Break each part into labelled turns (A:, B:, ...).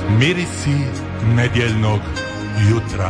A: Mirisi nedjeljnog jutra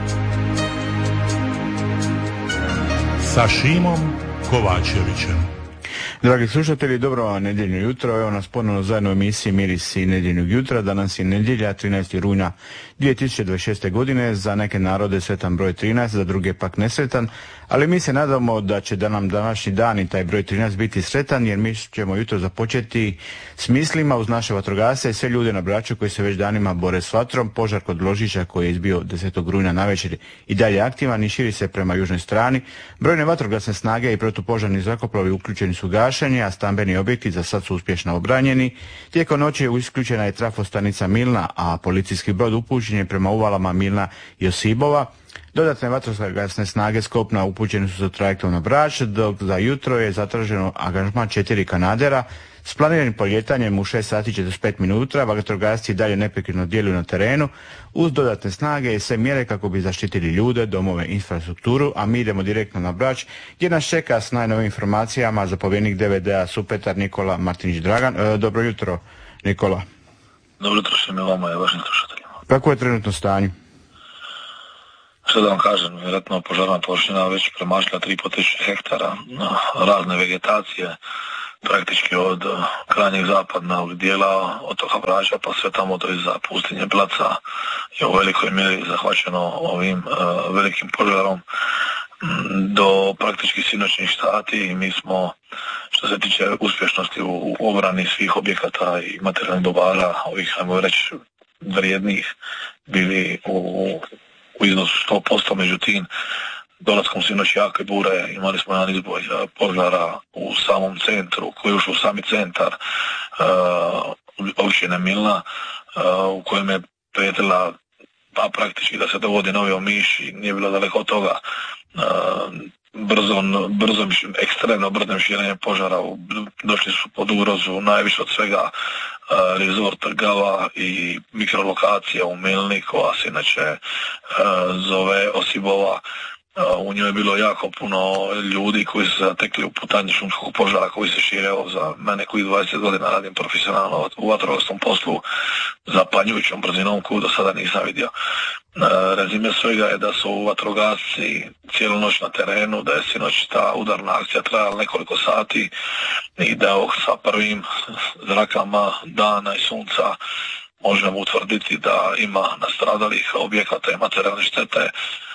A: sa Šimom Kovačevićem.
B: Dragi slušatelji, dobro vam nedjeljno jutro. Evo nas ponovno zajedno u emisiji Mirisi nedjeljnog jutra. Danas je nedjelja, 13. rujna 2026. godine. Za neke narode sretan broj 13, za druge pak nesretan. Ali mi se nadamo da će da nam današnji dan i taj broj 13 biti sretan, jer mi ćemo jutro započeti s mislima uz naše vatrogasce i sve ljude na Braču koji se već danima bore s vatrom. Požar kod Ložića koji je izbio 10. rujna navečer i dalje aktivan i širi se prema južnoj strani. Brojne vatrogasne snage i protupožarni zrakoplovi uključeni su gašenje, a stambeni objekti za sad su uspješno obranjeni. Tijekom noći isključena je trafostanica Milna, a policijski brod upućen je prema uvalama Milna i Josibova. Dodatne vatrogasne snage s kopna upućene su za trajektom na Brač, dok za jutro je zatraženo angažman 4 kanadera s planiranim poljetanjem u 6 sati 45 minuta. Vatrogasci dalje neprekidno djeluju na terenu uz dodatne snage i sve mjere kako bi zaštitili ljude, domove, infrastrukturu, a mi idemo direktno na Brač gdje nas čeka s najnovim informacijama zapovjednik DVD-a Supetar Nikola Martinić Dragan. Dobro jutro, Nikola.
C: Dobro jutro svima vama i vašim slušateljima.
B: Kako je trenutno stanje?
C: Što da vam kažem, vjerojatno požarna površina već premašila 3.500 hektara razne vegetacije, praktički od krajnjeg zapadnog dijela otoka Brača pa sve tamo do iza pustinje Blaca je u velikoj mjeri zahvaćeno ovim velikim požarom do praktički sinoćnih sati i mi smo, što se tiče uspješnosti u obrani svih objekata i materijalnih dobara, ovih, ajmo reći, vrijednih, bili u iznosu 100%, međutim dolaskom sinoć jake bure imali smo jedan izboj požara u samom centru koji je ušao u sami centar općine Milna u kojem je prijetila pa praktički da se dogodi novi Omiš i nije bilo daleko od toga. Brzo ekstremno brzim širenjem požara došli su pod ugrozu najviše od svega rezort Gava i mikrolokacija u Milni koja se inače zove Osibova. U njoj je bilo jako puno ljudi koji su se zatekli u putanji šumskog požara koji se šireo. Za mene koji 20 godina radim profesionalno u vatrogasnom poslu zapanjujućom brzinom koju do sada nisam vidio. Rezime svega je da su vatrogasci cijelu noć na terenu, da je sinoć ta udarna akcija trajala nekoliko sati i da sa prvim zrakama dana i sunca možemo utvrditi da ima nastradalih objekata i materijalne štete,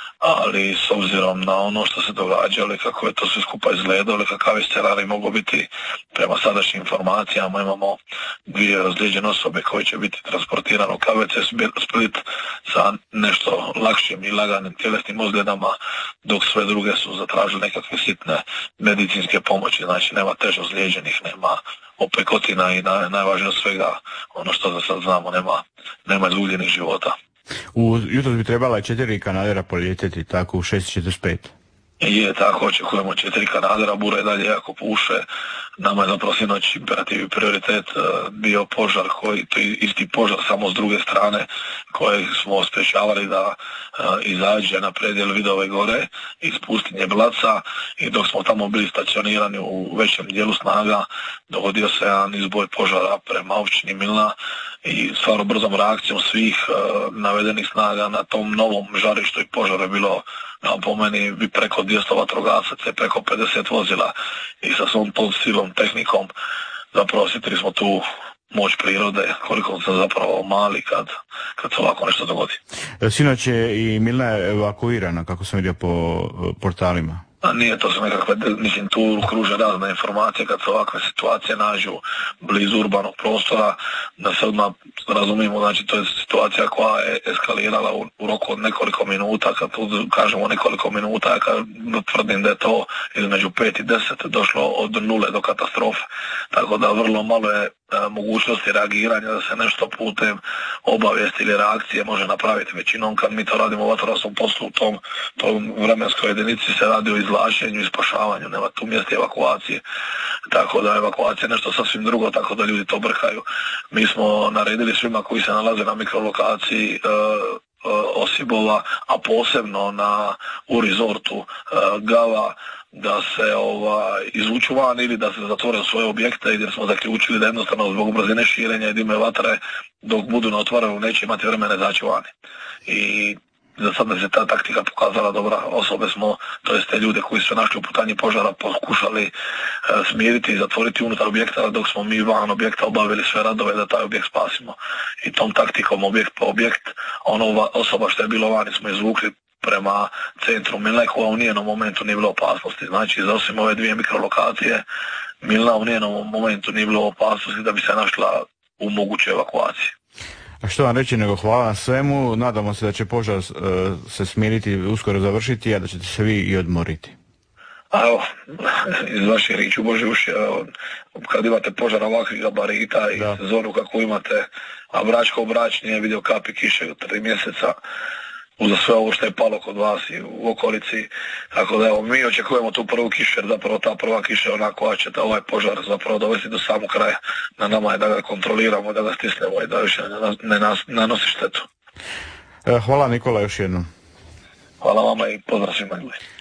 C: ali s obzirom na ono što se događalo, kako je to sve skupa izgledalo, kakav je scenarij mogao biti prema sadašnjim informacijama, imamo 2 razlijeđene osobe koje će biti transportirane u KBC Split sa nešto lakšim i laganim tjelesnim ozljedama, dok sve druge su zatražili nekakve sitne medicinske pomoći, znači nema teže ozlijeđenih, nema opekotina i najvažnije od svega, ono što za sad znamo, nema izgubljenih života.
B: Jutro bi trebala 4 kanadera poljetiti, tako u 6.45.
C: Je, tako očekujemo 4 kanadera, bura je dalje jako puše. Nama je zapravo sinoć imperativ i prioritet bio požar, koji to je isti požar samo s druge strane kojeg smo sprječavali da izađe na predjel Vidove gore iz pustinje Blaca i dok smo tamo bili stacionirani u većem dijelu snaga dogodio se jedan izboj požara prema općini Milna i stvarno brzom reakcijom svih navedenih snaga na tom novom žarištu i požaru je bilo po meni bi preko 200 vatrogasaca, preko 50 vozila i sa svom tom silom, tehnikom zapravo osjetili smo tu moć prirode, koliko sam zapravo mali kad se ovako nešto dogodi.
B: Sinoć je i Milna evakuirana, kako sam vidio po portalima.
C: Nije to su nekakve, mislim, tu kruže razne informacije kad se ovakve situacije nađu blizu urbanog prostora, da se odmah razumijemo, znači to je situacija koja je eskalirala u roku od nekoliko minuta, kad tu kažemo nekoliko minuta, ja tvrdim da je to između 5 i 10 došlo od nule do katastrofe, tako da vrlo malo je mogućnosti reagiranja da se nešto putem obavijesti ili reakcije može napraviti. Većinom kad mi to radimo u vatrogasnom poslu u tom vremenskoj jedinici se radi o izvlačenju i spašavanju, nema tu mjesta evakuacije, tako da evakuacija je nešto sasvim drugo, tako da ljudi to brkaju. Mi smo naredili svima koji se nalaze na mikrolokaciji Osibova, a posebno u rezortu Gava, da se izvuču van ili da se zatvore u svoje objekte, jer smo zaključili da jednostavno zbog brzine širenja i dime vatre dok budu na otvorenom neće imati vremena izaći vani. I za sad se ta taktika pokazala dobra. Osobe smo, to jest te ljude koji su našli u putanji požara, pokušali smiriti i zatvoriti unutar objekta, dok smo mi van objekta obavili sve radove da taj objekt spasimo. I tom taktikom objekt po objekt, osoba što je bilo vani smo izvukli prema centru Milnekova, u nijednom momentu nije bilo opasnosti. Znači, za osim ove dvije mikrolokacije, Milna u nijednom momentu nije bilo opasnosti da bi se našla u mogućoj evakuaciji.
B: A što vam reći nego hvala na svemu, nadamo se da će požar se smiriti, uskoro završiti, a da ćete se vi i odmoriti.
C: A evo, iz vaših riječi u Božje uši, kad imate požar ovakvih gabarita i sezonu kako imate, a Brač kao Brač nije vidio kapi kiše u 3 mjeseca, uza sve ovo što je palo kod vas i u okolici, tako da evo, mi očekujemo tu prvu kišu, jer zapravo ta prva kiša je onako će ovaj požar zapravo dovesti do samog kraja. Na nama je da ga kontroliramo, da ga stisnemo i da više ne nanosi štetu.
B: Hvala Nikola još jednom.
C: Hvala vama i pozdrav svima.